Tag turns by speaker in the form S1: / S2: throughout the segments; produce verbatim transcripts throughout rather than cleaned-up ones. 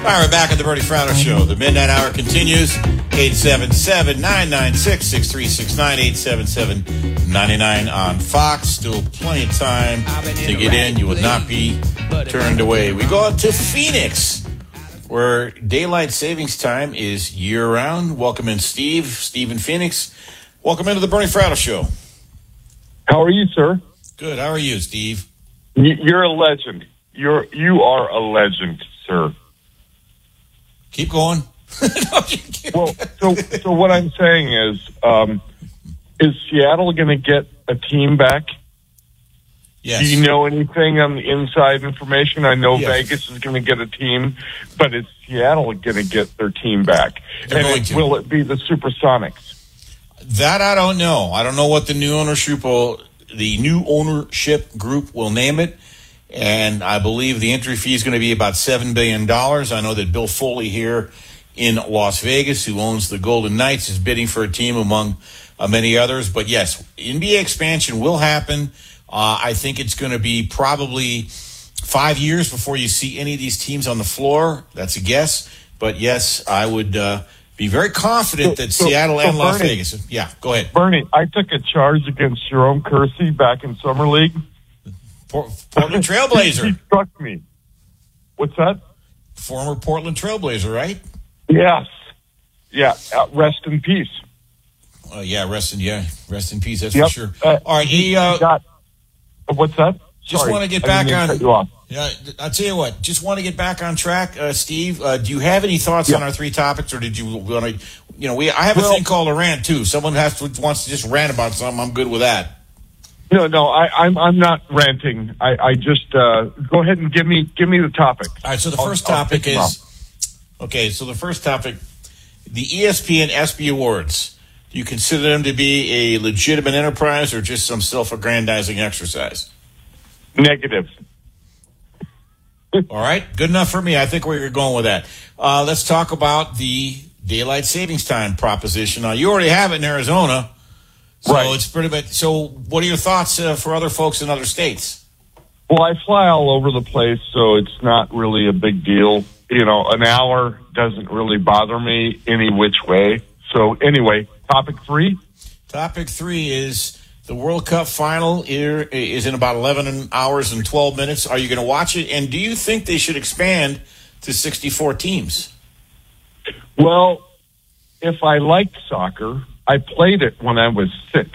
S1: right, we're back at the Bernie Fratto Show. The Midnight Hour continues. eight seven seven, nine nine six, six three six nine, eight seven seven, nine nine on Fox. Still plenty of time to get in. You will not be turned away. We go out to Phoenix, where daylight savings time is year-round. Welcome in, Steve. Steve in Phoenix. Welcome into the Bernie Fratto Show.
S2: How are you, sir?
S1: Good. How are you, Steve?
S2: You're a legend. You're you are a legend, sir.
S1: Keep going.
S2: Well, so so what I'm saying is, um, is Seattle going to get a team back?
S1: Yes.
S2: Do you know anything on the inside information? I know
S1: Yes.
S2: Vegas is going to get a team, but is Seattle going to get their team back?
S1: They're
S2: and
S1: going
S2: it,
S1: to.
S2: will it be the Supersonics?
S1: That I don't know. I don't know what the new ownership will, the new ownership group will name it. And I believe the entry fee is going to be about seven billion dollars. I know that Bill Foley here in Las Vegas, who owns the Golden Knights, is bidding for a team among uh, many others. But yes, N B A expansion will happen. Uh, I think it's going to be probably five years before you see any of these teams on the floor. That's a guess. But yes, I would uh, be very confident that
S2: So-
S1: Seattle
S2: so
S1: and Las
S2: Bernie-
S1: Vegas. Yeah, go ahead.
S2: Bernie, I took a charge against Jerome Kersey back in Summer League.
S1: Portland
S2: He
S1: Trailblazer.
S2: struck me. What's that?
S1: Former Portland Trailblazer, right?
S2: Yes. Yeah. Uh, rest in peace.
S1: Uh, yeah, rest in yeah, rest in peace. That's
S2: Yep.
S1: for sure.
S2: Uh,
S1: All right, he, uh,
S2: got, what's that?
S1: just
S2: Sorry,
S1: want to get
S2: I
S1: back
S2: didn't mean to
S1: on.
S2: cut you off.
S1: Yeah, I'll tell you what. Just want to get back on track, uh, Steve. Uh, do you have any thoughts
S2: Yeah.
S1: on our three topics, or did you want to? You know, we I have a
S2: Well-
S1: thing called a rant too. Someone has to wants to just rant about something. I'm good with that.
S2: No, no, I, I'm I'm not ranting. I, I just uh, go ahead and give me give me the topic.
S1: All right. So the
S2: I'll-
S1: first
S2: I'll
S1: topic
S2: pick 'em
S1: is okay. So the first topic, the E S P N ESPY Awards. Do you consider them to be a legitimate enterprise or just some self-aggrandizing exercise?
S2: Negative.
S1: All right, good enough for me. I think where you're going with that. Uh, let's talk about the daylight savings time proposition. Now, you already have it in Arizona, so
S2: Right.
S1: it's pretty much. So, what are your thoughts uh, for other folks in other states?
S2: Well, I fly all over the place, so it's not really a big deal. You know, an hour doesn't really bother me any which way. So anyway, topic three.
S1: Topic three is the World Cup final here is in about eleven hours and twelve minutes. Are you going to watch it? And do you think they should expand to sixty-four teams?
S2: Well, if I liked soccer, I played it when I was six.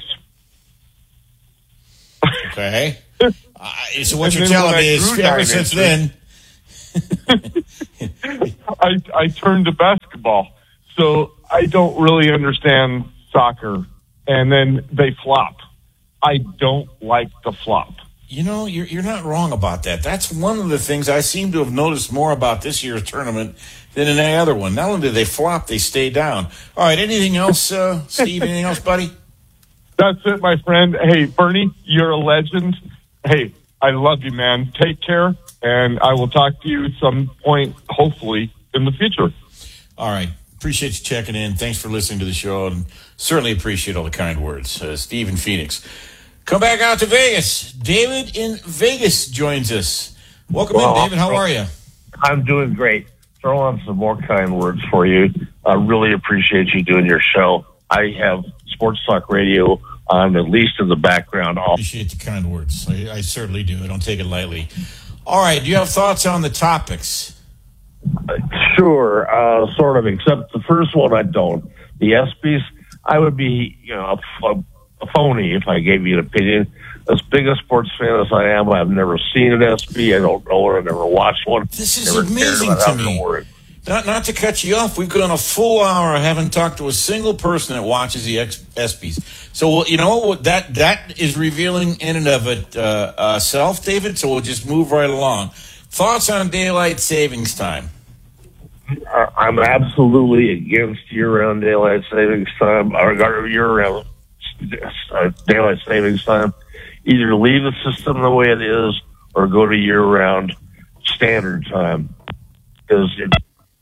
S1: Okay. Uh, so what
S2: And
S1: you're
S2: then
S1: telling
S2: when
S1: me
S2: I
S1: is
S2: grew
S1: ever
S2: nine
S1: since
S2: inches-
S1: then.
S2: I, I turned to basketball, so I don't really understand soccer. And then they flop. I don't like the flop.
S1: You know, you're you're not wrong about that. That's one of the things I seem to have noticed more about this year's tournament than in any other one. Not only did they flop, they stay down. All right, anything else, uh, Steve? Anything else, buddy?
S2: That's it, my friend. Hey, Bernie, you're a legend. Hey, I love you, man. Take care, and I will talk to you at some point, hopefully, in the future.
S1: All right. Appreciate you checking in. Thanks for listening to the show, and certainly appreciate all the kind words. Uh, Steve in Phoenix. Come back out to Vegas. David in Vegas joins us. Welcome
S3: Well,
S1: in, David. How are you?
S3: I'm doing great. Throw on some more kind words for you. I really appreciate you doing your show. I have Sports Talk Radio on at least in the background. All
S1: Appreciate the kind words. I, I certainly do. I don't take it lightly. All right. Do you have thoughts on the topics?
S3: Sure, uh, sort of, except the first one I don't. The ESPYs, I would be, you know, a, a, a phony if I gave you an opinion. As big a sports fan as I am, I've never seen an ESPY. I don't know it. I've never watched one.
S1: This is
S3: Never cared
S1: amazing
S3: about
S1: to
S3: how
S1: me.
S3: to work.
S1: Not not to cut you off, we've gone a full hour. I haven't talked to a single person that watches the ESPYs. So you know what that that is revealing in and of it uh, uh, self, David. So we'll just move right along. Thoughts on daylight savings time?
S3: Uh, I'm absolutely against year-round daylight savings time, or year-round uh, daylight savings time. Either leave the system the way it is, or go to year-round standard time. Because it,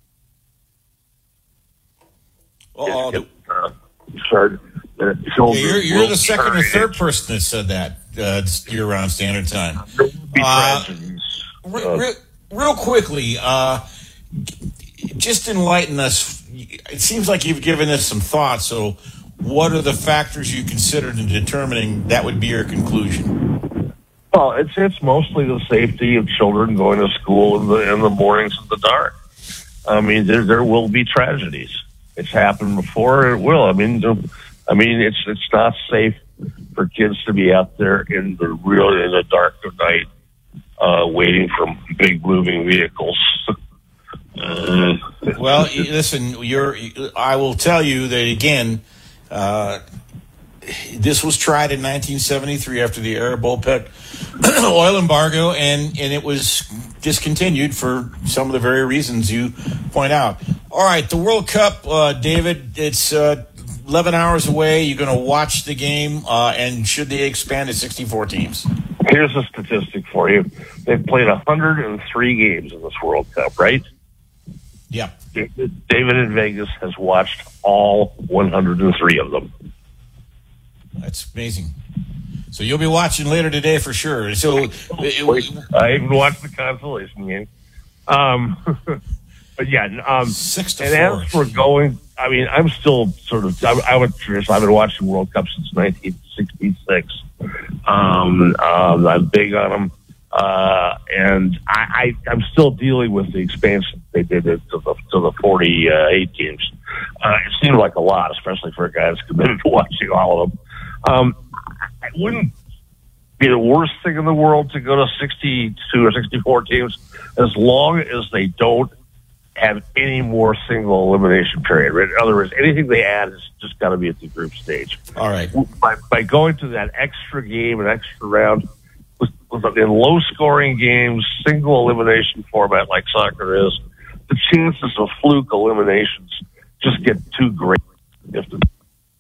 S1: Oh,
S3: it, uh, start, uh,
S1: yeah, you're you're the second or third person that said that uh, year-round standard time. Uh, re- re- real quickly, uh, just enlighten us. It seems like you've given this some thought. So, what are the factors you considered in determining that would be your conclusion?
S3: Well, it's it's mostly the safety of children going to school in the in the mornings in the dark. I mean, there there will be tragedies. It's happened before. It will. I mean, I mean, it's it's not safe for kids to be out there in the real in the dark of night, uh, waiting for big moving vehicles. uh,
S1: well, listen, you're. I will tell you that again. Uh, this was tried in nineteen seventy-three after the Arab OPEC oil embargo, and, and it was discontinued for some of the very reasons you point out. All right, the World Cup, uh, David, it's uh, eleven hours away. You're going to watch the game, uh, and should they expand to sixty-four teams?
S3: Here's a statistic for you. They've played one hundred three games in this World Cup, right?
S1: Yeah.
S3: David in Vegas has watched all one hundred three of them.
S1: That's amazing. So you'll be watching later today for sure. So it,
S3: I even watched the consolation game. Um, but yeah, um,
S1: six to
S3: and
S1: four.
S3: as for going, I mean, I'm still sort of. I, I was curious. I've been watching World Cup since nineteen sixty-six. Um, um, I'm big on them, uh, and I, I, I'm still dealing with the expansion they did it to the to the forty-eight teams. Uh, it seemed like a lot, especially for a guy that's committed to watching all of them. Um, it wouldn't be the worst thing in the world to go to sixty-two or sixty-four teams, as long as they don't have any more single elimination period. In other words, anything they add has just got to be at the group stage.
S1: All right.
S3: By, by going to that extra game, an extra round, with, with, in low-scoring games, single elimination format like soccer is, the chances of fluke eliminations just get too great. If the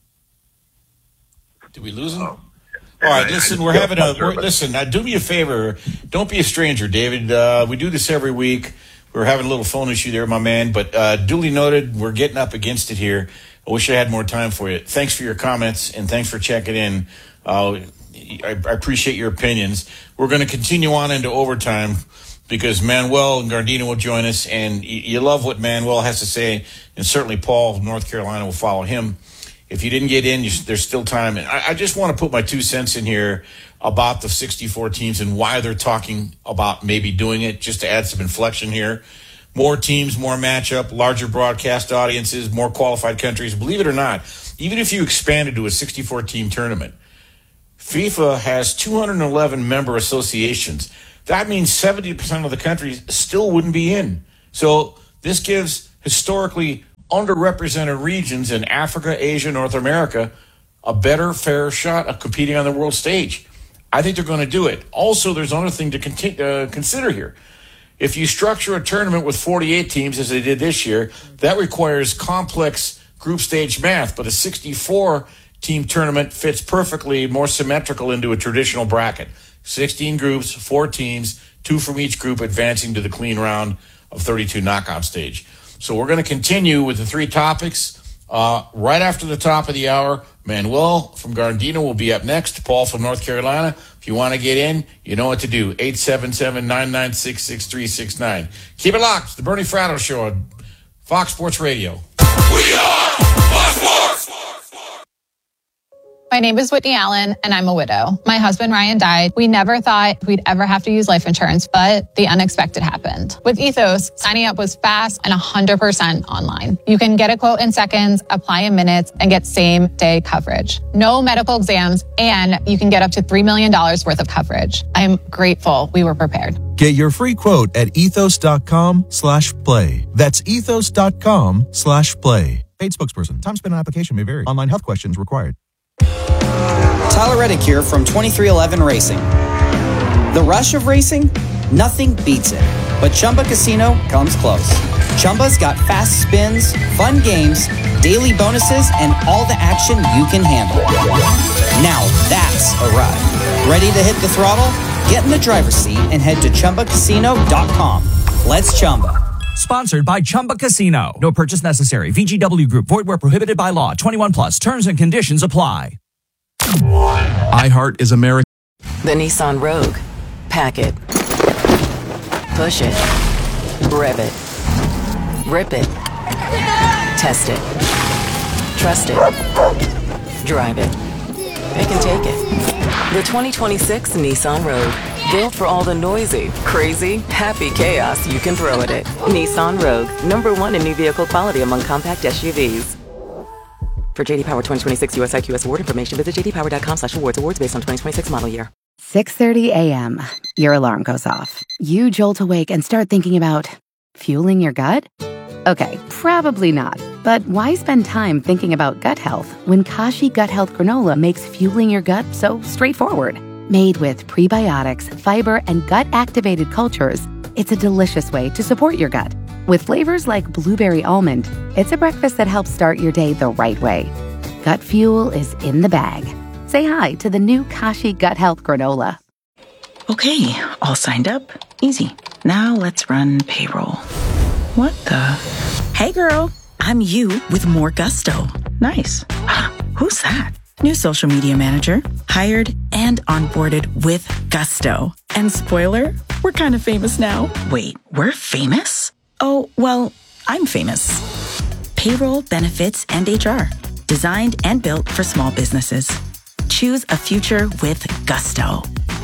S1: Did we lose him? Oh. All right, listen, we're having a we're, listen. Now, do me a favor. Don't be a stranger, David. Uh, we do this every week. We're having a little phone issue there, my man. But uh, duly noted, we're getting up against it here. I wish I had more time for you. Thanks for your comments and thanks for checking in. Uh, I, I appreciate your opinions. We're going to continue on into overtime because Manuel and Gardino will join us, and you, you love what Manuel has to say, and certainly Paul of North Carolina will follow him. If you didn't get in, you, there's still time. And I, I just want to put my two cents in here about the sixty-four teams and why they're talking about maybe doing it, just to add some inflection here. More teams, more matchup, larger broadcast audiences, more qualified countries. Believe it or not, even if you expanded to a sixty-four team tournament, FIFA has two hundred eleven member associations. That means seventy percent of the countries still wouldn't be in. So this gives historically underrepresented regions in Africa, Asia, North America a better, fair shot of competing on the world stage. I think they're going to do it. Also, there's another thing to continue, uh, consider here. If you structure a tournament with forty-eight teams, as they did this year, that requires complex group stage math, but a sixty-four team tournament fits perfectly more symmetrical into a traditional bracket. sixteen groups, four teams, two from each group advancing to the clean round of thirty-two knockout stage. So we're going to continue with the three topics. Uh, right after the top of the hour, Manuel from Gardino will be up next. Paul from North Carolina. If you want to get in, you know what to do. eight seven seven, nine nine six, six three six nine. Keep it locked. It's the Bernie Fratto Show on Fox Sports Radio. We are Fox Sports!
S4: My name is Whitney Allen, and I'm a widow. My husband, Ryan, died. We never thought we'd ever have to use life insurance, but the unexpected happened. With Ethos, signing up was fast and one hundred percent online. You can get a quote in seconds, apply in minutes, and get same-day coverage. No medical exams, and you can get up to three million dollars worth of coverage. I'm grateful we were prepared.
S5: Get your free quote at ethos.com slash play. That's ethos.com slash play. Paid spokesperson. Time spent on application may vary. Online health questions required.
S6: Tyler Reddick here from twenty-three eleven Racing. The rush of racing? Nothing beats it. But Chumba Casino comes close. Chumba's got fast spins, fun games, daily bonuses, and all the action you can handle. Now that's a ride. Ready to hit the throttle? Get in the driver's seat and head to Chumba Casino dot com. Let's Chumba.
S7: Sponsored by Chumba Casino. No purchase necessary. V G W Group. Void where prohibited by law. twenty-one plus. Terms and conditions apply.
S8: iHeart is America.
S9: The Nissan Rogue. Pack it. Push it. Rev it. Rip it. Test it. Trust it. Drive it. Pick and take it. The twenty twenty-six Nissan Rogue. Built for all the noisy, crazy, happy chaos you can throw at it. Nissan Rogue. Number one in new vehicle quality among compact S U Vs. For J D Power twenty twenty-six U S I Q S award information, visit j d power dot com slash awards. Awards based on twenty twenty-six model year.
S10: six thirty a.m. Your alarm goes off. You jolt awake and start thinking about fueling your gut? Okay, probably not. But why spend time thinking about gut health when Kashi Gut Health Granola makes fueling your gut so straightforward? Made with prebiotics, fiber, and gut-activated cultures, it's a delicious way to support your gut. With flavors like blueberry almond, it's a breakfast that helps start your day the right way. Gut fuel is in the bag. Say hi to the new Kashi Gut Health Granola.
S11: Okay, all signed up. Easy. Now let's run payroll. What the? Hey girl, I'm you with more gusto. Nice. Who's that? New social media manager, hired and onboarded with gusto. And spoiler, we're kind of famous now. Wait, we're famous? Oh, well, I'm famous. Payroll, benefits, and H R. Designed and built for small businesses. Choose a future with gusto.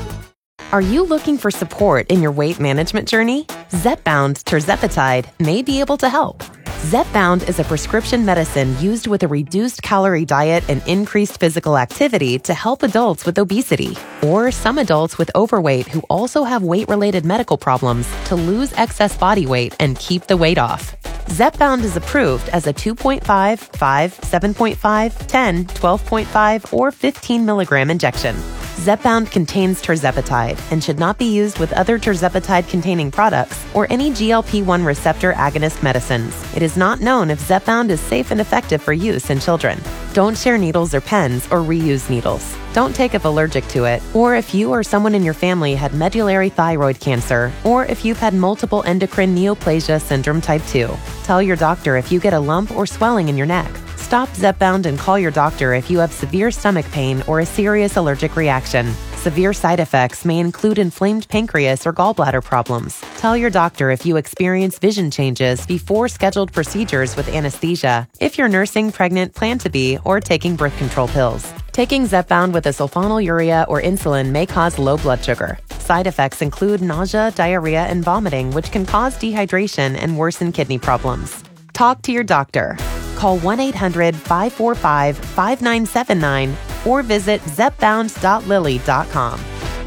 S12: Are you looking for support in your weight management journey? Zepbound tirzepatide may be able to help. Zepbound is a prescription medicine used with a reduced calorie diet and increased physical activity to help adults with obesity or some adults with overweight who also have weight-related medical problems to lose excess body weight and keep the weight off. Zepbound is approved as a two point five, five, seven point five, ten, twelve point five, or fifteen milligram injection. Zepbound contains tirzepatide and should not be used with other tirzepatide-containing products or any G L P one receptor agonist medicines. It is not known if Zepbound is safe and effective for use in children. Don't share needles or pens or reuse needles. Don't take if allergic to it, or if you or someone in your family had medullary thyroid cancer, or if you've had multiple endocrine neoplasia syndrome type two. Tell your doctor if you get a lump or swelling in your neck. Stop Zepbound and call your doctor if you have severe stomach pain or a serious allergic reaction. Severe side effects may include inflamed pancreas or gallbladder problems. Tell your doctor if you experience vision changes before scheduled procedures with anesthesia, if you're nursing, pregnant, plan to be, or taking birth control pills. Taking Zepbound with a sulfonylurea or insulin may cause low blood sugar. Side effects include nausea, diarrhea, and vomiting, which can cause dehydration and worsen kidney problems. Talk to your doctor. Call one eight hundred, five four five, five nine seven nine or visit zepbound dot lilly dot com.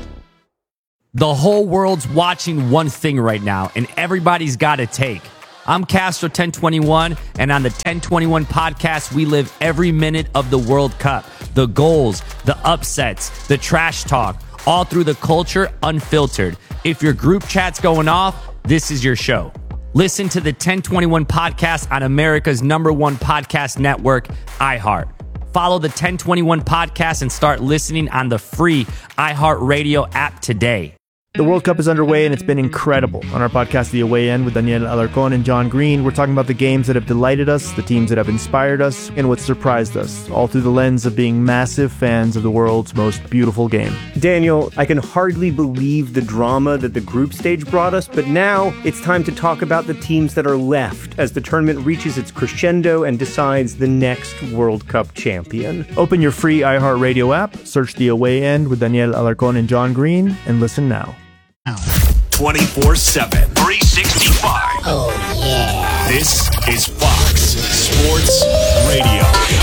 S13: The whole world's watching one thing right now, and everybody's got a take. I'm Castro ten twenty-one, and on the ten twenty-one podcast, we live every minute of the World Cup. The goals, the upsets, the trash talk, all through the culture, unfiltered. If your group chat's going off, this is your show. Listen to the ten twenty-one podcast on America's number one podcast network, iHeart. Follow the ten twenty-one podcast and start listening on the free iHeartRadio app today.
S14: The World Cup is underway, and it's been incredible. On our podcast, The Away End, with Daniel Alarcón and John Green, we're talking about the games that have delighted us, the teams that have inspired us, and what surprised us, all through the lens of being massive fans of the world's most beautiful game.
S15: Daniel, I can hardly believe the drama that the group stage brought us, but now it's time to talk about the teams that are left as the tournament reaches its crescendo and decides the next World Cup champion.
S14: Open your free iHeartRadio app, search The Away End with Daniel Alarcón and John Green, and listen now.
S16: twenty-four seven, three sixty-five.
S17: Oh, yeah.
S16: This is Fox Sports Radio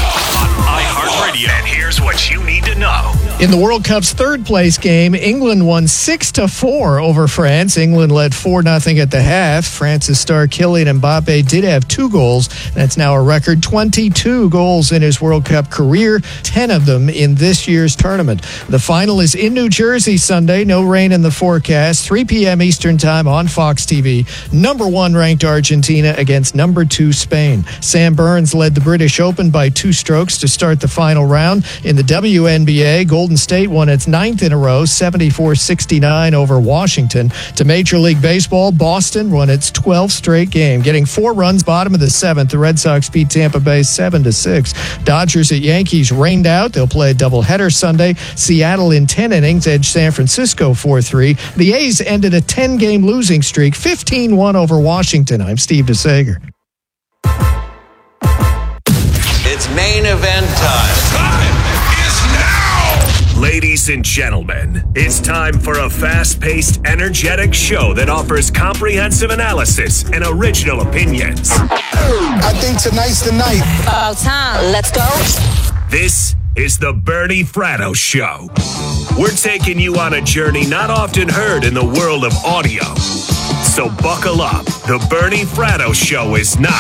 S16: on iHeartRadio. And here's what you need to know.
S18: In the World Cup's third place game, England won six to four over France. England led four nothing at the half. France's star Kylian Mbappe did have two goals. That's now a record twenty-two goals in his World Cup career, ten of them in this year's tournament. The final is in New Jersey Sunday. No rain in the forecast. three p.m. Eastern Time on Fox T V. Number one ranked Argentina against number two Spain. Sam Burns led the British Open by two strokes to start the final round. In the W N B A, Golden State won its ninth in a row, seventy-four sixty-nine over Washington. To Major League Baseball, Boston won its twelfth straight game, getting four runs bottom of the seventh. The Red Sox beat Tampa Bay seven to six. Dodgers at Yankees rained out. They'll play a doubleheader Sunday. Seattle in ten innings edged San Francisco four three. The A's ended a ten-game losing streak, fifteen one over Washington. I'm Steve DeSager.
S17: It's main event time.
S16: Time is now! Ladies and gentlemen, it's time for a fast-paced, energetic show that offers comprehensive analysis and original opinions.
S19: I think tonight's the night.
S20: About time. Let's go.
S16: This is the Bernie Fratto Show. We're taking you on a journey not often heard in the world of audio. So buckle up. The Bernie Fratto Show is now.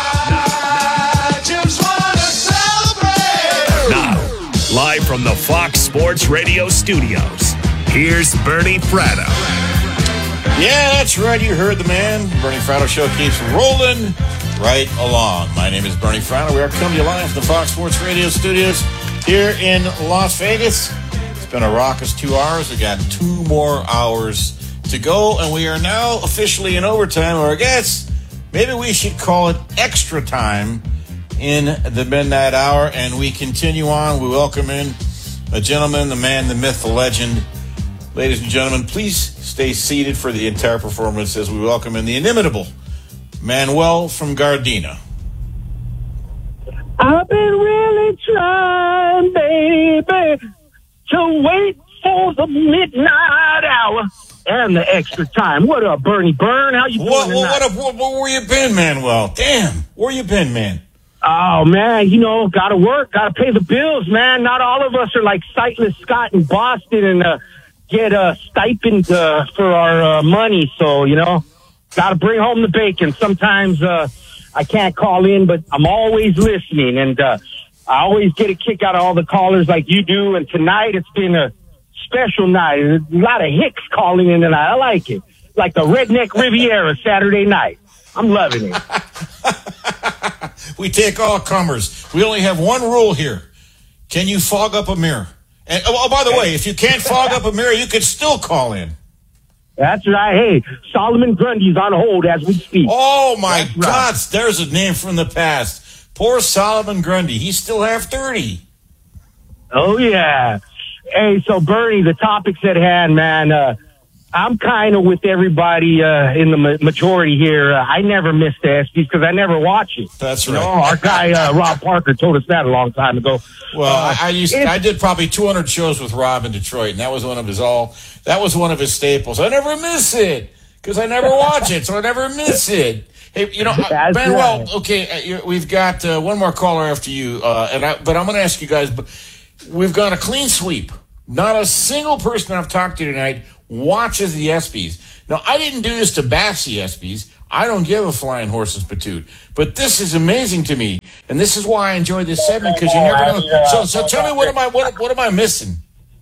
S21: I just want to celebrate.
S16: Now, live from the Fox Sports Radio studios, here's Bernie Fratto.
S1: Yeah, that's right. You heard the man. Bernie Fratto Show keeps rolling right along. My name is Bernie Fratto. We are coming to you live from the Fox Sports Radio studios here in Las Vegas. It's been a raucous two hours. We got two more hours to go, and we are now officially in overtime, or I guess maybe we should call it extra time in the midnight hour, and we continue on. We welcome in a gentleman, the man, the myth, the legend. Ladies and gentlemen, please stay seated for the entire performance as we welcome in the inimitable Manuel from Gardena.
S21: I've been really trying, baby, to wait for the midnight hour and the extra time. What up, Bernie Byrne? How you doing
S1: What,
S21: tonight?
S1: what, what, what, where you been, Manuel? Damn, where you been, man?
S21: Oh, man, you know, gotta work, gotta pay the bills, man. Not all of us are like Sightless Scott in Boston and uh, get a stipend uh, for our uh, money. So, you know, gotta bring home the bacon. Sometimes uh, I can't call in, but I'm always listening. And uh, I always get a kick out of all the callers like you do. And tonight it's been a special night. A lot of hicks calling in tonight. I like it. Like the Redneck Riviera Saturday night. I'm loving it.
S1: We take all comers. We only have one rule here. Can you fog up a mirror? And oh, by the way, if you can't fog up a mirror, you can still call in.
S21: That's right. Hey, Solomon Grundy's on hold as we speak.
S1: Oh, my
S21: That's
S1: God.
S21: right.
S1: There's a name from the past. Poor Solomon Grundy. He's still half thirty.
S21: Oh, yeah. Hey, so Bernie, the topics at hand, man, uh, I'm kind of with everybody uh, in the ma- majority here. Uh, I never miss the ESPYs because I never watch it.
S1: That's
S21: you
S1: right.
S21: know, our guy, uh, Rob Parker, told us that a long time ago.
S1: Well,
S21: uh,
S1: I, I used I did probably two hundred shows with Rob in Detroit, and that was one of his all. That was one of his staples. I never miss it because I never watch it, so I never miss it. Hey, you know,
S21: That's
S1: Manuel.
S21: right.
S1: Okay, uh, we've got uh, one more caller after you, uh, and I, but I'm going to ask you guys. But we've got a clean sweep. Not a single person I've talked to tonight watches the ESPYs. Now, I didn't do this to bash the ESPYs. I don't give a flying horse's patoot. But this is amazing to me, and this is why I enjoy this segment because you never know. So, so tell me, what am I what, what am I missing?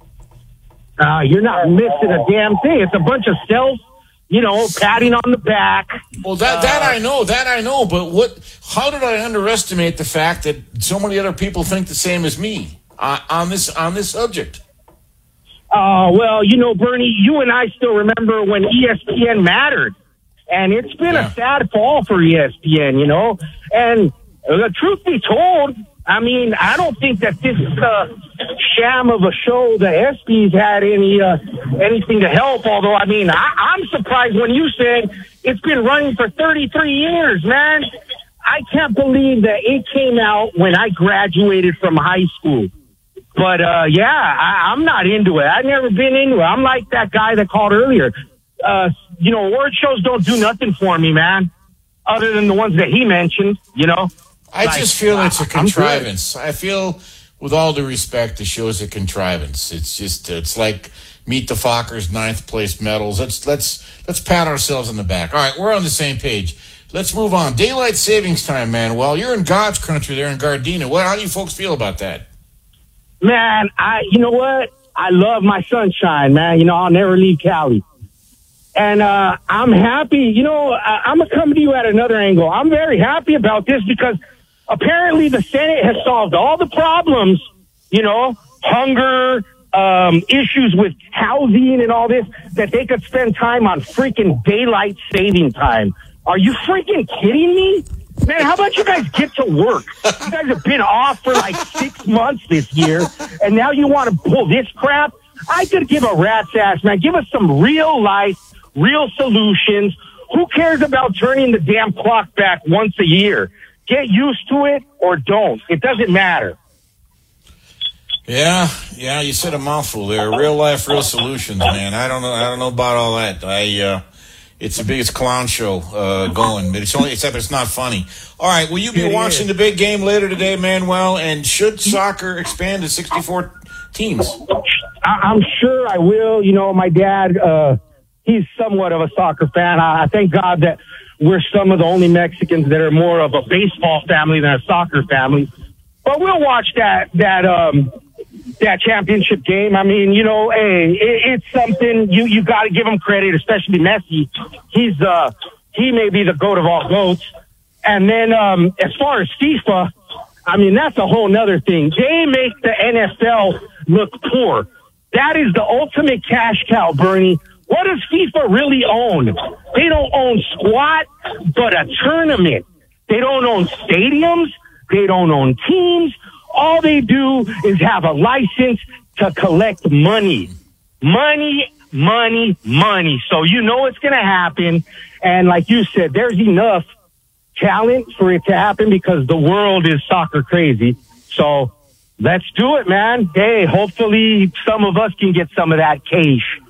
S21: Uh, you're not missing a damn thing. It's a bunch of self, you know, patting on the back.
S1: Well, that that I know, that I know. But what? How did I underestimate the fact that so many other people think the same as me uh, on this on this subject?
S21: Uh, well, you know, Bernie, you and I still remember when E S P N mattered. And it's been
S1: Yeah.
S21: a sad fall for E S P N, you know. And the truth be told, I mean, I don't think that this uh, sham of a show, the ESPYs, had any uh, anything to help. Although, I mean, I, I'm surprised when you said it's been running for thirty-three years, man. I can't believe that it came out when I graduated from high school. But, uh, yeah, I, I'm not into it. I've never been into it. I'm like that guy that called earlier. Uh, you know, award shows don't do nothing for me, man, other than the ones that he mentioned, you know.
S1: I
S21: Like,
S1: just feel it's a
S21: I'm good.
S1: contrivance. I feel, with all due respect, the show's a contrivance. It's just, it's like Meet the Fockers ninth place medals. Let's let's let's pat ourselves on the back. All right, we're on the same page. Let's move on. Daylight savings time, man. Well, you're in God's country there in Gardena. Well, how do you folks feel about that?
S21: Man, I, you know what? I love my sunshine, man. You know, I'll never leave Cali. And uh, I'm happy. You know, I, I'm going to come to you at another angle. I'm very happy about this because apparently the Senate has solved all the problems, you know, hunger, um, issues with housing and all this, that they could spend time on freaking daylight saving time. Are you freaking kidding me? Man, how about you guys get to work? You guys have been off for like six months this year, and now you want to pull this crap? I could give a rat's ass, man. Give us some real life, real solutions. Who cares about turning the damn clock back once a year? get used to it or don't. It doesn't matter.
S1: Yeah, yeah, you said a mouthful there. Real life, real solutions, man. I don't know. I don't know about all that. I, uh, it's the biggest clown show uh, going, but it's only except it's not funny. All right, will you be
S21: It
S1: watching
S21: is.
S1: the big game later today, Manuel? And should soccer expand to sixty-four teams?
S21: I, I'm sure I will. You know, my dad, uh, he's somewhat of a soccer fan. I, I thank God that we're some of the only Mexicans that are more of a baseball family than a soccer family. But we'll watch that that um, that championship game. I mean, you know, hey, it, it's something you you got to give him credit, especially Messi. He's uh he may be the GOAT of all GOATs. And then um, as far as FIFA, I mean, that's a whole nother thing. They make the N F L look poor. That is the ultimate cash cow, Bernie. What does FIFA really own? They don't own squat, but a tournament. They don't own stadiums. They don't own teams. All they do is have a license to collect money. Money, money, money. So you know it's going to happen. And like you said, there's enough talent for it to happen because the world is soccer crazy. So let's do it, man. Hey, hopefully some of us can get some of that cash.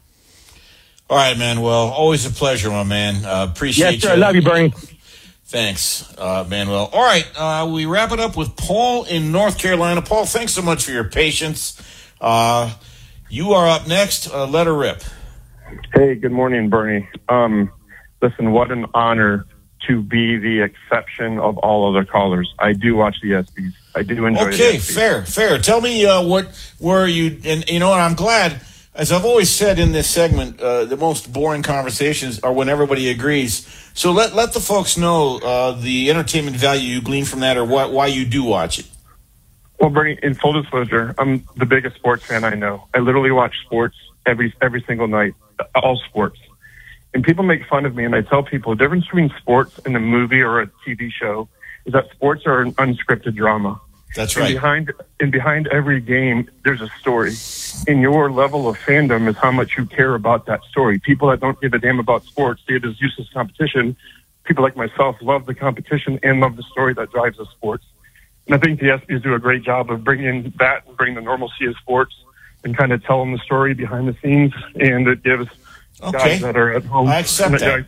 S1: All right, Manuel. Always a pleasure, my man. Uh, appreciate
S21: Yes, sir.
S1: you.
S21: I love you, Bernie.
S1: Thanks, uh, Manuel. All right, uh, we wrap it up with Paul in North Carolina. Paul, thanks so much for your patience. Uh, you are up next. Uh, let her rip.
S2: Hey, good morning, Bernie. Um, listen, what an honor to be the exception of all other callers. I do watch the ESPYs. I do enjoy
S1: Okay,
S2: the ESPYs.
S1: fair, fair. Tell me uh, what were you, and you know what, I'm glad, as I've always said in this segment, uh, the most boring conversations are when everybody agrees. So let let the folks know uh, the entertainment value you glean from that, or what, why you do watch it.
S2: Well, Bernie, in full disclosure, I'm the biggest sports fan I know. I literally watch sports every every single night, all sports. And people make fun of me, and I tell people the difference between sports and a movie or a T V show is that sports are an unscripted drama.
S1: That's
S2: and
S1: right.
S2: Behind and behind every game, there's a story. And your level of fandom is how much you care about that story. People that don't give a damn about sports see it as useless competition. People like myself love the competition and love the story that drives the sports. And I think the ESPYs do a great job of bringing that and bringing the normalcy of sports and kind of telling the story behind the scenes. And it gives
S1: Okay.
S2: guys that are at home.
S1: I accept that.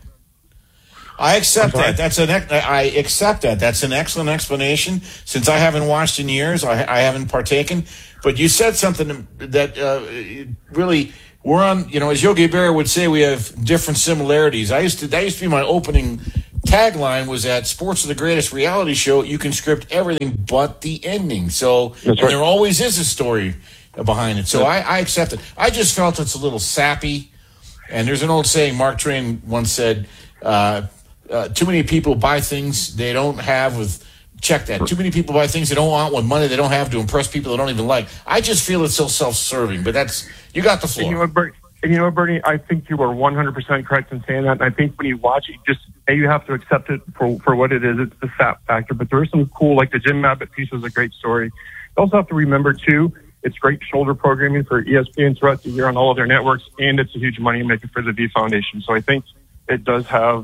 S1: I accept that. That's an. ex- I accept that. That's an excellent explanation. Since I haven't watched in years, I, I haven't partaken. But you said something that uh, really we're on. You know, as Yogi Berra would say, we have different similarities. I used to. That used to be my opening tagline. Was that sports are the greatest reality show. You can script everything but the ending. So and
S2: right.
S1: there always is a story behind it. So I, I accept it. I just felt it's a little sappy. And there's an old saying, Mark Twain once said, uh, uh, too many people buy things they don't have with, check that, too many people buy things they don't want with money they don't have to impress people they don't even like. I just feel it's so self-serving, but that's, you got the floor.
S2: And you know what, Bernie, and you know what, Bernie? I think you are one hundred percent correct in saying that. And I think when you watch it, you just, A, you have to accept it for, for what it is. It's the sap factor. But there is some cool, like the Jim Abbott piece was a great story. You also have to remember, too, it's great shoulder programming for E S P N throughout the year on all of their networks, and it's a huge money maker for the V Foundation. So I think it does have,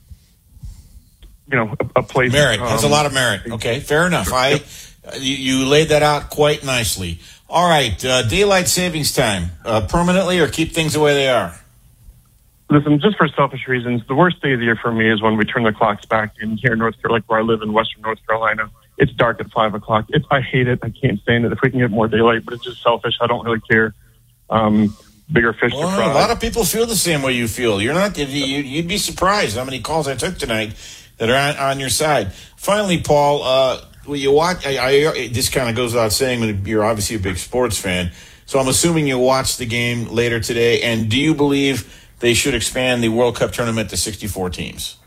S2: you know, a, a place.
S1: Merit. That's
S2: um,
S1: a lot of merit. Okay, fair enough. I uh, you, you laid that out quite nicely. All right, uh, daylight savings time, uh, permanently or keep things the way they are?
S2: Listen, just for selfish reasons, the worst day of the year for me is when we turn the clocks back in here in North Carolina, like where I live in Western North Carolina. It's dark at five o'clock. It's, I hate it. I can't stand it. If we can get more daylight, but it's just selfish. I don't really care. Um, bigger fish
S1: Well,
S2: to fry.
S1: a lot of people feel the same way you feel. You're not. You, you'd be surprised how many calls I took tonight that are on, on your side. Finally, Paul, uh, will you watch? I, I, this kind of goes without saying, but you're obviously a big sports fan, so I'm assuming you'll watch the game later today. And do you believe they should expand the World Cup tournament to sixty-four teams?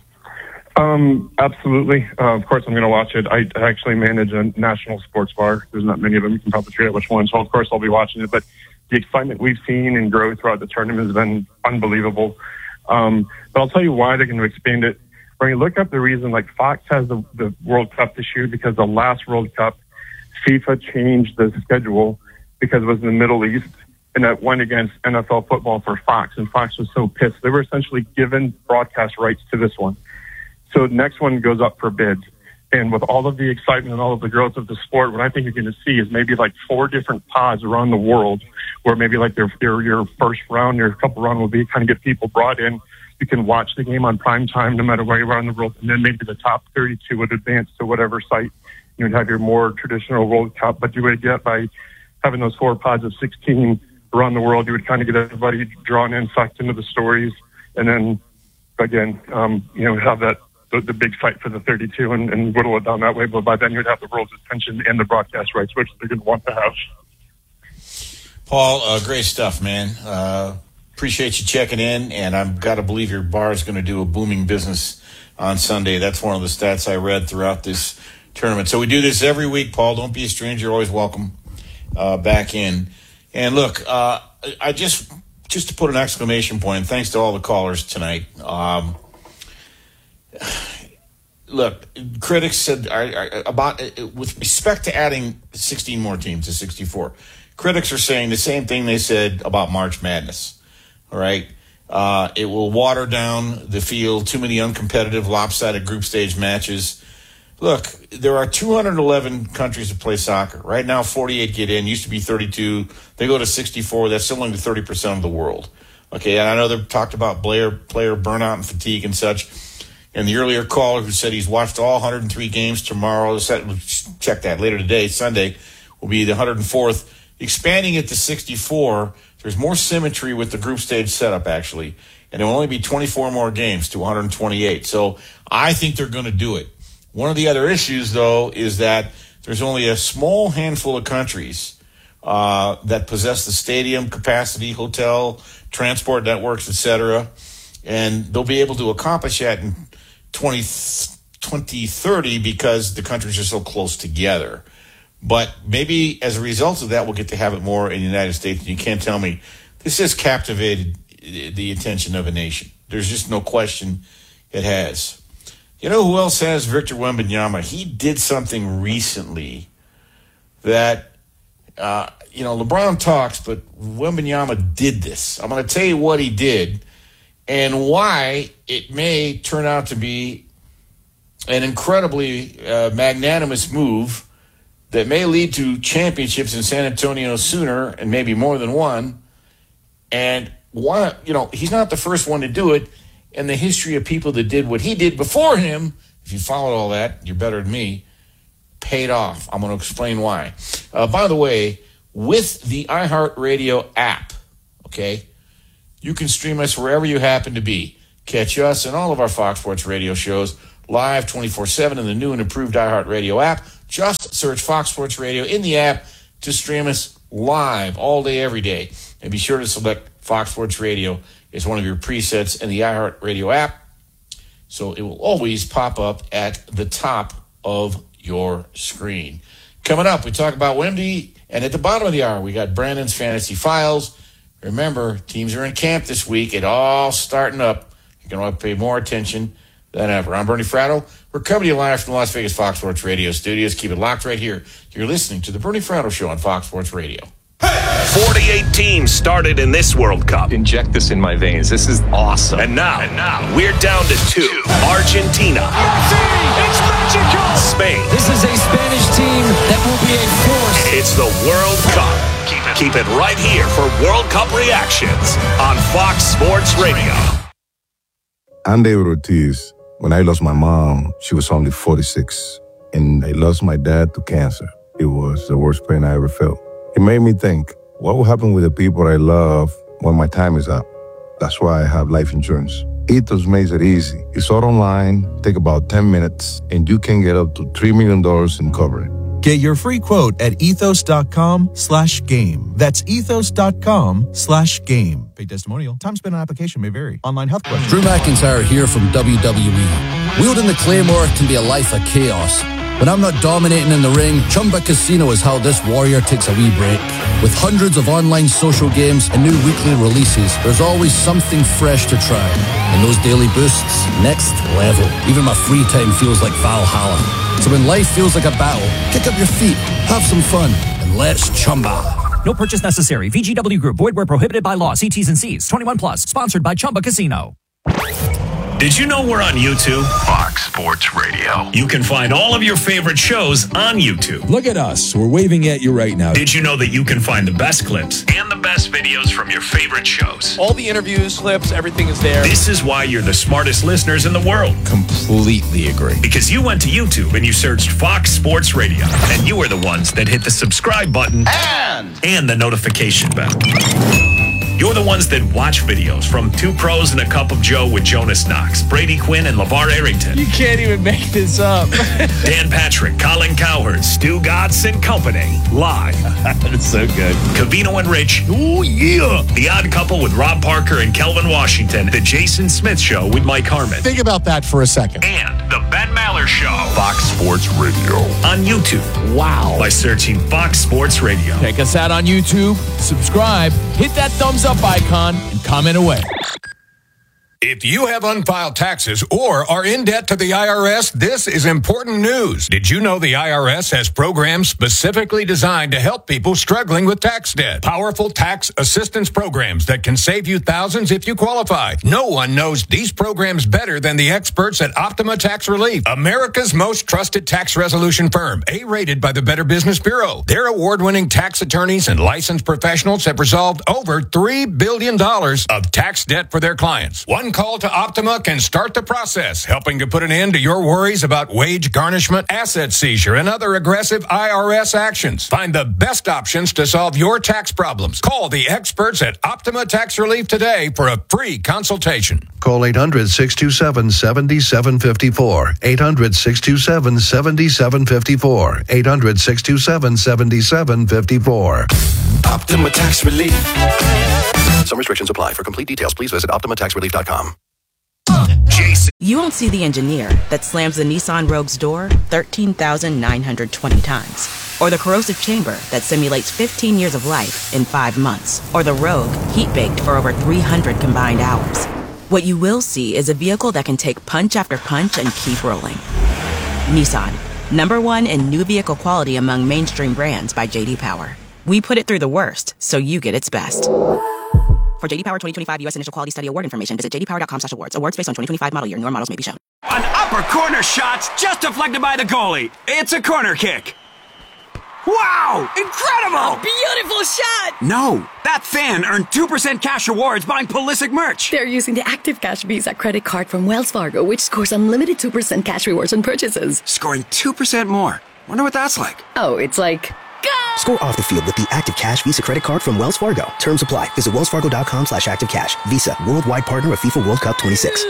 S2: Um, absolutely. Uh, of course, I'm going to watch it. I actually manage a national sports bar. There's not many of them. You can probably figure out which one. So, of course, I'll be watching it. But the excitement we've seen and grow throughout the tournament has been unbelievable. Um, but I'll tell you why they're going to expand it. When you look up the reason, like Fox has the, the World Cup this year because the last World Cup, FIFA changed the schedule because it was in the Middle East. And that went against N F L football for Fox. And Fox was so pissed. They were essentially given broadcast rights to this one. So the next one goes up for bids. And with all of the excitement and all of the growth of the sport, what I think you're going to see is maybe like four different pods around the world where maybe like their, their your first round, your couple round will be kind of get people brought in. You can watch the game on prime time no matter where you are in the world. And then maybe the top thirty-two would advance to whatever site. You would have your more traditional World Cup, but you would get by having those four pods of sixteen around the world, you would kind of get everybody drawn in, sucked into the stories. And then again, um, you know, have that, The, the big fight for the thirty-two and, and whittle it down that way. But by then you'd have the world's attention and the broadcast rights, which they're going to want to have.
S1: Paul, uh, great stuff, man. Uh, appreciate you checking in, and I've got to believe your bar is going to do a booming business on Sunday. That's one of the stats I read throughout this tournament. So we do this every week, Paul. Don't be a stranger. You're always welcome uh, back in. And look, uh, I just just to put an exclamation point, thanks to all the callers tonight. Um, Look, critics said uh, about uh, with respect to adding sixteen more teams to sixty-four. Critics are saying the same thing they said about March Madness. All right, uh, it will water down the field. Too many uncompetitive, lopsided group stage matches. Look, there are two hundred eleven countries that play soccer right now. forty-eight get in. Used to be thirty-two. They go to sixty-four. That's still only thirty percent of the world. Okay, and I know they've talked about player player burnout and fatigue and such. And the earlier caller who said he's watched all one hundred three games tomorrow, check that later today, Sunday, will be the one hundred fourth. Expanding it to sixty-four, there's more symmetry with the group stage setup, actually. And there will only be twenty-four more games to one hundred twenty-eight. So I think they're going to do it. One of the other issues, though, is that there's only a small handful of countries uh, that possess the stadium capacity, hotel, transport networks, et cetera. And they'll be able to accomplish that in twenty thirty because the countries are so close together. But maybe as a result of that, we'll get to have it more in the United States. And you can't tell me this has captivated the attention of a nation. There's just no question it has. You know who else has? Victor Wembanyama. He did something recently that, uh, you know, LeBron talks, but Wembanyama did this. I'm going to tell you what he did and why it may turn out to be an incredibly uh, magnanimous move that may lead to championships in San Antonio sooner and maybe more than one. And why, you know, he's not the first one to do it. And the history of people that did what he did before him, if you followed all that, you're better than me, paid off. I'm going to explain why. Uh, by the way, with the iHeartRadio app, okay, you can stream us wherever you happen to be. Catch us and all of our Fox Sports Radio shows live twenty-four seven in the new and improved iHeartRadio app. Just search Fox Sports Radio in the app to stream us live all day, every day. And be sure to select Fox Sports Radio as one of your presets in the iHeartRadio app, so it will always pop up at the top of your screen. Coming up, we talk about Wemby, and at the bottom of the hour, we got Brandon's Fantasy Files. Remember, teams are in camp this week. It all starting up. You're going to pay more attention than ever. I'm Bernie Fratto. We're coming to you live from the Las Vegas Fox Sports Radio studios. Keep it locked right here. You're listening to the Bernie Fratto Show on Fox Sports Radio.
S16: forty-eight teams started in this World Cup.
S3: Inject this in my veins. This is awesome.
S16: And now, and now we're down to two. Argentina.
S22: It's magical.
S16: Spain.
S22: This is a Spanish team that will be a force.
S16: It's the World Cup. Keep it, keep it right here for World Cup reactions on Fox Sports Radio.
S23: I'm David Ortiz. When I lost my mom, she was only forty-six. And I lost my dad to cancer. It was the worst pain I ever felt. It made me think, what will happen with the people I love when my time is up? That's why I have life insurance. Ethos makes it easy. It's all online, take about ten minutes, and you can get up to three million dollars in coverage.
S5: Get your free quote at ethos.com slash game. That's ethos.com slash game. Paid testimonial. Time spent on application may vary. Online health questions.
S24: Drew McIntyre here from W W E. Wielding the Claymore can be a life of chaos. When I'm not dominating in the ring, Chumba Casino is how this warrior takes a wee break. With hundreds of online social games and new weekly releases, there's always something fresh to try. And those daily boosts, next level. Even my free time feels like Valhalla. So when life feels like a battle, kick up your feet, have some fun, and let's Chumba.
S7: No purchase necessary. V G W Group. Void where prohibited by law. See T's and C's. twenty-one plus. Sponsored by Chumba Casino.
S16: Did you know we're on YouTube?
S25: Fox
S16: Sports Radio. You can find all of your favorite shows on YouTube.
S4: Look at us. We're waving at you right now.
S16: Did you know that you can find the best clips and the best videos from your favorite shows?
S6: All the interviews, clips, everything is there.
S16: This is why you're the smartest listeners in the world.
S4: Completely agree.
S16: Because you went to YouTube and you searched Fox Sports Radio, and you are the ones that hit the subscribe button
S17: And,
S16: and the notification bell. You're the ones that watch videos from Two Pros and a Cup of Joe with Jonas Knox, Brady Quinn, and LeVar Arrington.
S6: You can't even make this up.
S16: Dan Patrick, Colin Cowherd, Stu Gatz and Company. Live.
S6: That's so good.
S16: Cavino and Rich. Ooh, yeah. The Odd Couple with Rob Parker and Kelvin Washington. The Jason Smith Show with Mike Harmon.
S8: Think about that for a second.
S16: And The Ben Maller Show. Fox Sports Radio. On YouTube.
S6: Wow.
S16: By searching Fox Sports Radio.
S6: Check us out on YouTube. Subscribe. Hit that thumbs up icon and comment away.
S9: If you have unfiled taxes or are in debt to the I R S, this is important news. Did you know the I R S has programs specifically designed to help people struggling with tax debt? Powerful tax assistance programs that can save you thousands if you qualify. No one knows these programs better than the experts at Optima Tax Relief, America's most trusted tax resolution firm, A-rated by the Better Business Bureau. Their award-winning tax attorneys and licensed professionals have resolved over three billion dollars of tax debt for their clients. One call to Optima can start the process, helping to put an end to your worries about wage garnishment, asset seizure, and other aggressive I R S actions. Find the best options to solve your tax problems. Call the experts at Optima Tax Relief today for a free consultation.
S25: Call eight hundred, six two seven, seven seven five four. eight hundred, six two seven, seven seven five four. eight hundred, six two seven, seven seven five four.
S26: Optima Tax Relief. Some restrictions apply. For complete details, please visit optima tax relief dot com.
S16: Jason.
S11: You won't see the engineer that slams the Nissan Rogue's door thirteen thousand nine hundred twenty times. Or the corrosive chamber that simulates fifteen years of life in five months. Or the Rogue heat-baked for over three hundred combined hours. What you will see is a vehicle that can take punch after punch and keep rolling. Nissan, number one in new vehicle quality among mainstream brands by J D Power. We put it through the worst, so you get its best. For J D Power twenty twenty-five U S Initial Quality Study Award information, visit j d power dot com slash awards. Awards based on twenty twenty-five model year. Newer models may be shown.
S27: An upper corner shot's just deflected by the goalie. It's a corner kick. Wow! Incredible!
S20: A beautiful shot!
S27: No, that fan earned two percent cash rewards buying Pulisic merch.
S20: They're using the Active Cash Visa credit card from Wells Fargo, which scores unlimited two percent cash rewards on purchases.
S27: Scoring two percent more. Wonder what that's like.
S20: Oh, it's like...
S28: Score off the field with the Active Cash Visa credit card from Wells Fargo. Terms apply. Visit wellsfargo.com slash active cash. Visa, worldwide partner of FIFA World Cup twenty-six.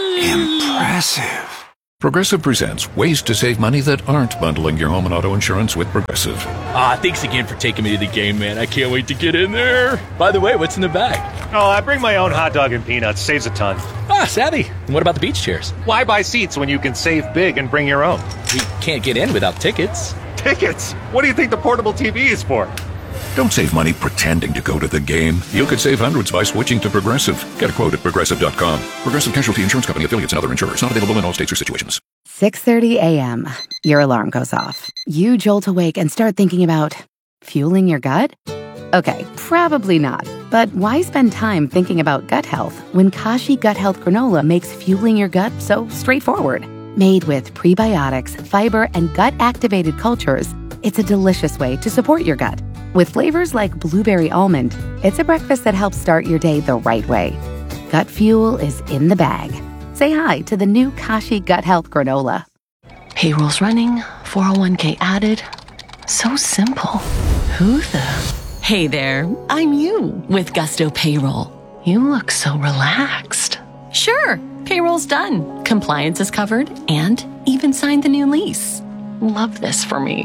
S27: Impressive.
S29: Progressive presents ways to save money that aren't bundling your home and auto insurance with Progressive.
S6: Ah, thanks again for taking me to the game, man. I can't wait to get in there. By the way, what's in the bag?
S30: Oh, I bring my own hot dog and peanuts. Saves a ton.
S6: Ah, savvy. And what about the beach chairs?
S30: Why buy seats when you can save big and bring your own?
S6: We can't get in without tickets.
S30: Tickets? What do you think the portable T V is for?
S29: Don't save money pretending to go to the game. You could save hundreds by switching to Progressive. Get a quote at progressive dot com. Progressive Casualty Insurance Company, affiliates, and other insurers. Not available in all states or situations.
S10: six thirty a.m. Your alarm goes off. You jolt awake and start thinking about fueling your gut? Okay, probably not. But why spend time thinking about gut health when Kashi Gut Health Granola makes fueling your gut so straightforward? Made with prebiotics, fiber, and gut-activated cultures, it's a delicious way to support your gut. With flavors like blueberry almond, it's a breakfast that helps start your day the right way. Gut fuel is in the bag. Say hi to the new Kashi Gut Health Granola.
S31: Payroll's running, four oh one k added. So simple. Who the? Hey there, I'm you with Gusto Payroll. You look so relaxed. Sure, payroll's done. Compliance is covered and even signed the new lease. Love this for me.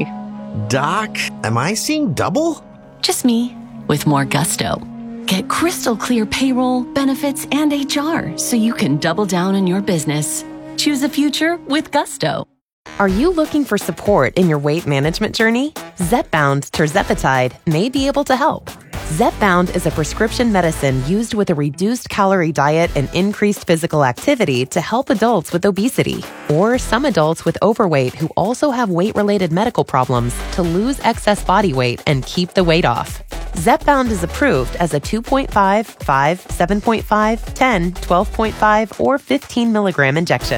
S32: Doc, am I seeing double?
S31: Just me with more Gusto. Get crystal clear payroll, benefits, and H R so you can double down on your business. Choose a future with Gusto.
S12: Are you looking for support in your weight management journey? Zepbound Tirzepatide may be able to help. Zepbound is a prescription medicine used with a reduced calorie diet and increased physical activity to help adults with obesity or some adults with overweight who also have weight-related medical problems to lose excess body weight and keep the weight off. Zepbound is approved as a two point five, five, seven point five, ten, twelve point five, or fifteen milligram injection.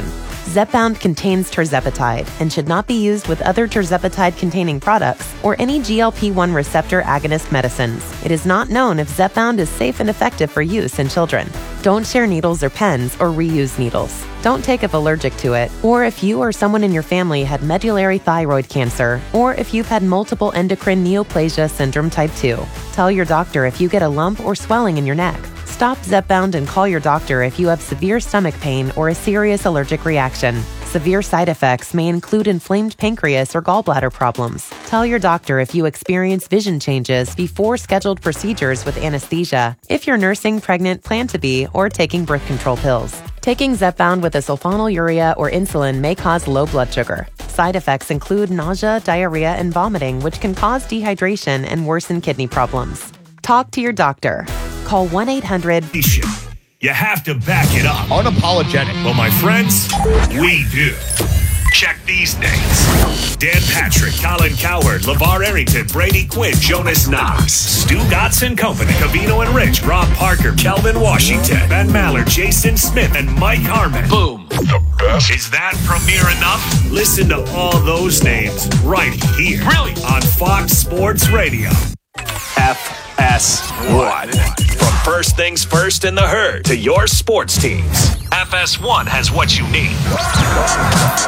S12: Zepbound contains tirzepatide and should not be used with other tirzepatide-containing products or any G L P one receptor agonist medicines. It is not known if Zepbound is safe and effective for use in children. Don't share needles or pens or reuse needles. Don't take if allergic to it, or if you or someone in your family had medullary thyroid cancer, or if you've had multiple endocrine neoplasia syndrome type two. Tell your doctor if you get a lump or swelling in your neck. Stop Zepbound and call your doctor if you have severe stomach pain or a serious allergic reaction. Severe side effects may include inflamed pancreas or gallbladder problems. Tell your doctor if you experience vision changes before scheduled procedures with anesthesia, if you're nursing, pregnant, plan to be, or taking birth control pills. Taking Zepbound with a sulfonylurea or insulin may cause low blood sugar. Side effects include nausea, diarrhea, and vomiting, which can cause dehydration and worsen kidney problems. Talk to your doctor. Call one eight hundred
S16: You have to back it up.
S1: Unapologetic.
S16: Well, my friends, we do. Check these names. Dan Patrick, Colin Cowherd, LeVar Arrington, Brady Quinn, Jonas Knox, Stu Gotts and Company, Cavino and Rich, Rob Parker, Kelvin Washington, Ben Maller, Jason Smith, and Mike Harmon. Boom. The best. Is that premiere enough? Listen to all those names right here. Really? On Fox Sports Radio. F S one. From First Things First in the Herd to your sports teams, F S one has what you need.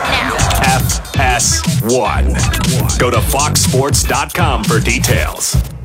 S16: F S one. Go to fox sports dot com for details.